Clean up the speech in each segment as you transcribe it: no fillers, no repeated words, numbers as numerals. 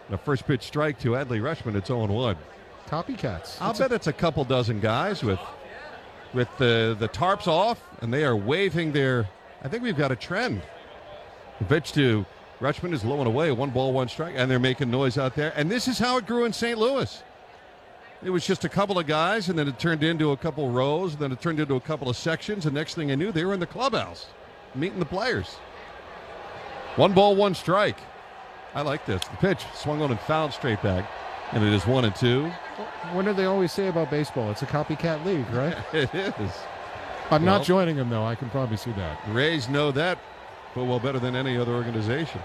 A first pitch strike to Adley Rutschman. It's 0-1. Copycats. I'll bet it's a couple dozen guys with the tarps off, and they are waving their. I think we've got a trend. The pitch to Rutschman is low and away, 1 ball, 1 strike, and they're making noise out there. And this is how it grew in St. Louis. It was just a couple of guys, and then it turned into a couple rows, and then it turned into a couple of sections, and next thing I knew, they were in the clubhouse meeting the players. 1 ball, 1 strike. I like this. The pitch swung on and fouled straight back, and it is 1-2. What do they always say about baseball? It's a copycat league, right? It is. I'm not joining them, though. I can probably see that. Rays know that well better than any other organization.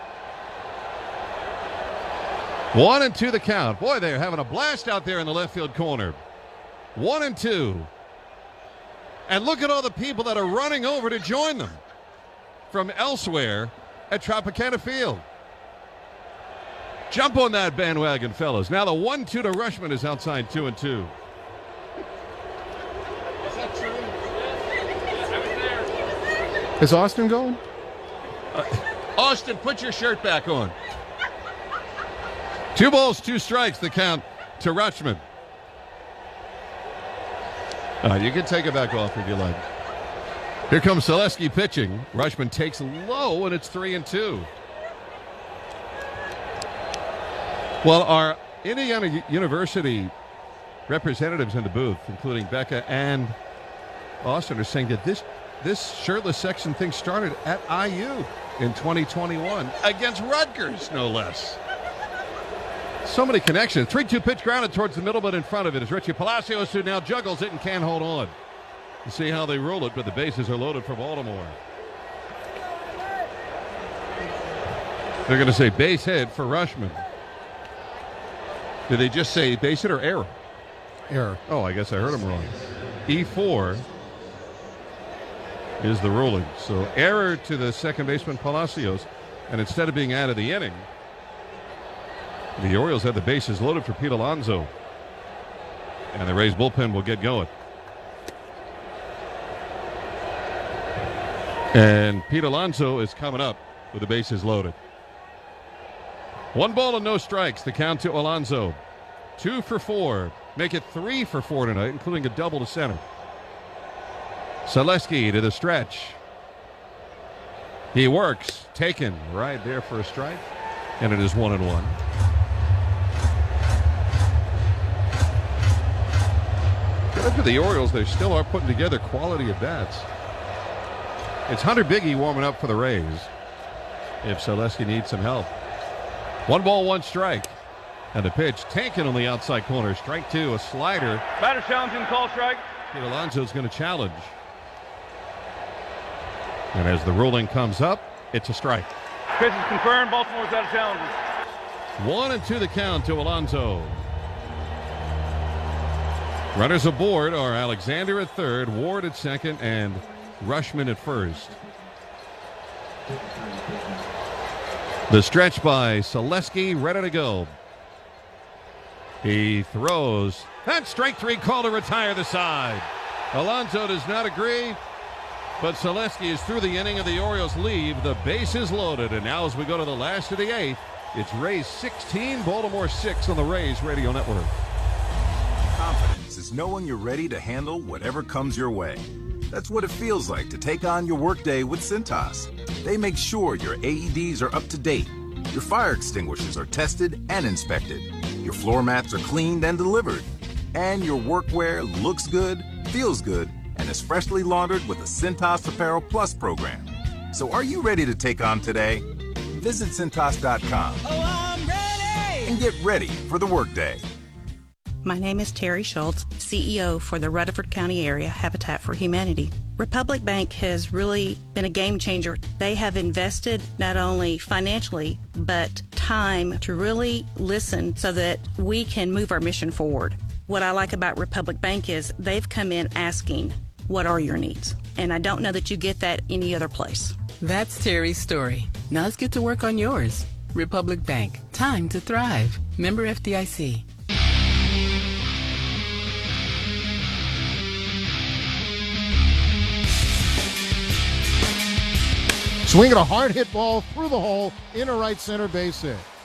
1-2 the count. Boy, they're having a blast out there in the left field corner. 1-2. And look at all the people that are running over to join them from elsewhere at Tropicana Field. Jump on that bandwagon, fellas. Now the 1-2 to Rutschman is outside 2-2. Is that true? Is Austin going? Austin, put your shirt back on. 2 balls, 2 strikes, the count to Rutschman. You can take it back off if you like. Here comes Selesky pitching. Rutschman takes low, and it's 3-2. Well, our Indiana University representatives in the booth, including Becca and Austin, are saying that this shirtless section thing started at IU in 2021 against Rutgers, no less. So many connections. 3-2 pitch grounded towards the middle, but in front of it is Richie Palacios, who now juggles it and can't hold on. We'll see how they roll it, but the bases are loaded for Baltimore. They're going to say base hit for Rutschman. Did they just say base hit or error? Error. Oh, I guess I heard him wrong. E4 is the ruling. So error to the second baseman Palacios, and instead of being out of the inning, the Orioles had the bases loaded for Pete Alonso. And the Rays bullpen will get going. And Pete Alonso is coming up with the bases loaded. 1 ball and no strikes. The count to Alonso. 2 for 4. Make it 3 for 4 tonight, including a double to center. Selesky to the stretch. He works. Taken right there for a strike. And it is 1-1. Good for the Orioles. They still are putting together quality at bats. It's Hunter Biggie warming up for the Rays if Selesky needs some help. 1 ball, 1 strike. And the pitch taken on the outside corner. Strike 2, a slider. Batter challenging, call strike. Pete Alonso's going to challenge. And as the ruling comes up, it's a strike. Pitch is confirmed. Baltimore's out of challenges. 1-2 the count to Alonso. Runners aboard are Alexander at third, Ward at second, and Rutschman at first. The stretch by Selesky, ready to go. He throws. That's strike 3 call to retire the side. Alonso does not agree, but Selesky is through the inning, and the Orioles leave. The base is loaded, and now as we go to the last of the 8th, it's Rays 16, Baltimore 6 on the Rays Radio Network. Confidence is knowing you're ready to handle whatever comes your way. That's what it feels like to take on your workday with Cintas. They make sure your AEDs are up to date, your fire extinguishers are tested and inspected, your floor mats are cleaned and delivered, and your workwear looks good, feels good, and is freshly laundered with the Cintas Apparel Plus program. So are you ready to take on today? Visit Cintas.com and get ready for the workday. My name is Terry Schultz, CEO for the Rutherford County Area Habitat for Humanity. Republic Bank has really been a game changer. They have invested not only financially, but time to really listen so that we can move our mission forward. What I like about Republic Bank is they've come in asking, what are your needs? And I don't know that you get that any other place. That's Terry's story. Now let's get to work on yours. Republic Bank. Time to thrive. Member FDIC. Swinging a hard hit ball through the hole in a right center base hit.